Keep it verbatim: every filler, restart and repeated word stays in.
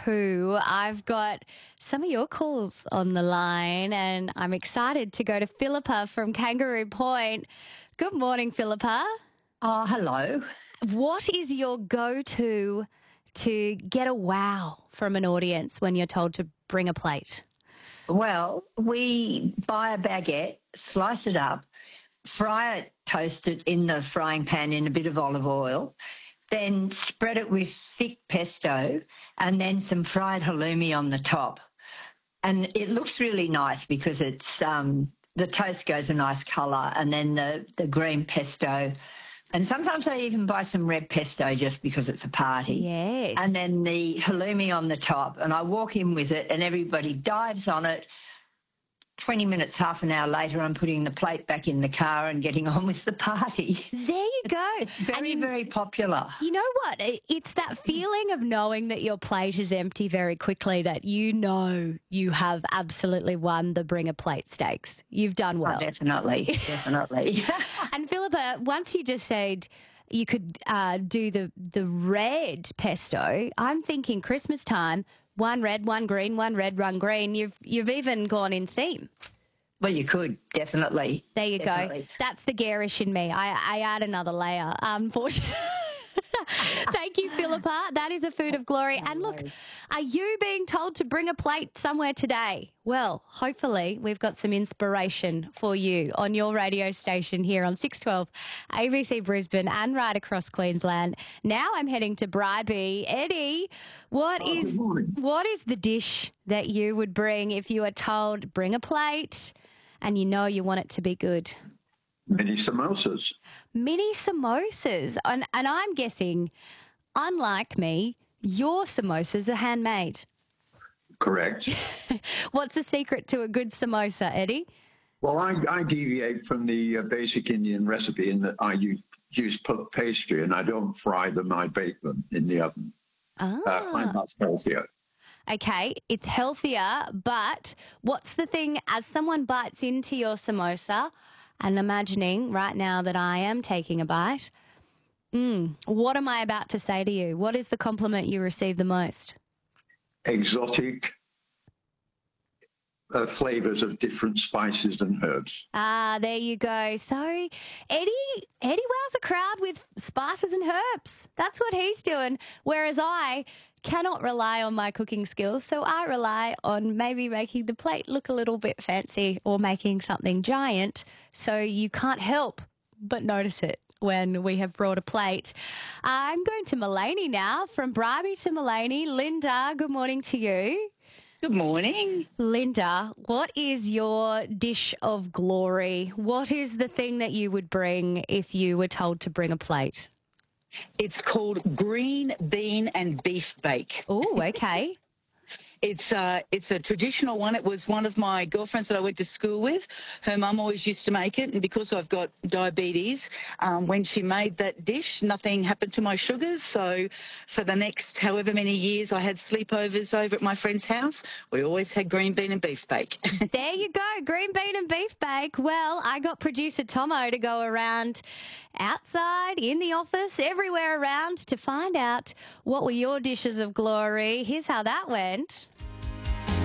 who. I've got some of your calls on the line and I'm excited to go to Philippa from Kangaroo Point. Good morning, Philippa. Oh, hello. What is your go-to to get a wow from an audience when you're told to bring a plate? Well, we buy a baguette, slice it up, fry it, toast it in the frying pan in a bit of olive oil, then spread it with thick pesto and then some fried halloumi on the top. And it looks really nice because it's um, the toast goes a nice colour and then the, the green pesto. And sometimes I even buy some red pesto just because it's a party. Yes. And then the halloumi on the top. And I walk in with it and everybody dives on it. twenty minutes, half an hour later, I'm putting the plate back in the car and getting on with the party. There you go. It's very, and very popular. You know what? It's that feeling of knowing that your plate is empty very quickly, that you know you have absolutely won the bring a plate stakes. You've done well. Oh, definitely, definitely. And Philippa, once you just said you could uh, do the, the red pesto, I'm thinking Christmas time, one red, one green, one red, one green. You've you've even gone in theme. Well, you could, definitely. There you definitely. go. That's the garish in me. I, I add another layer, unfortunately. Thank you, Philippa. That is a food of glory. And look, are you being told to bring a plate somewhere today? Well, hopefully we've got some inspiration for you on your radio station here on six twelve A B C Brisbane and right across Queensland. Now I'm heading to Bribie. Eddie, what Oh, is good morning. what is the dish that you would bring if you were told bring a plate and you know you want it to be good? Mini samosas. Mini samosas. And, and I'm guessing, unlike me, your samosas are handmade. Correct. What's the secret to a good samosa, Eddie? Well, I, I deviate from the uh, basic Indian recipe in that I use, use puff pastry and I don't fry them, I bake them in the oven. Ah. Uh, I find that's healthier. Okay, it's healthier, but what's the thing as someone bites into your samosa, and imagining right now that I am taking a bite, mm, what am I about to say to you? What is the compliment you receive the most? Exotic uh, flavors of different spices and herbs. Ah, there you go. So Eddie, Eddie wows the crowd with spices and herbs. That's what he's doing. Whereas I cannot rely on my cooking skills, so I rely on maybe making the plate look a little bit fancy or making something giant so you can't help but notice it when we have brought a plate. I'm going to Mulaney now, from Bribie to Mulaney. Linda, good morning to you. Good morning. Linda, what is your dish of glory? What is the thing that you would bring if you were told to bring a plate? It's called green bean and beef bake. Oh, okay. It's uh, it's a traditional one. It was one of my girlfriends that I went to school with. Her mum always used to make it, and because I've got diabetes, um, when she made that dish, nothing happened to my sugars. So for the next however many years I had sleepovers over at my friend's house, we always had green bean and beef bake. There you go, green bean and beef bake. Well, I got producer Tomo to go around outside, in the office, everywhere around to find out what were your dishes of glory. Here's how that went.